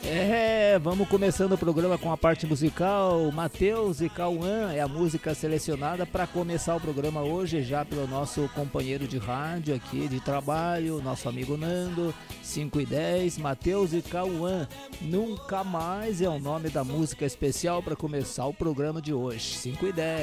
Vamos começando o programa com a parte musical. Matheus e Cauã é a música selecionada para começar o programa hoje, já pelo nosso companheiro de rádio aqui de trabalho, nosso amigo Nando, 5 e 10. Matheus e Cauã, Nunca Mais é o nome da música especial para começar o programa de hoje, 5 e 10.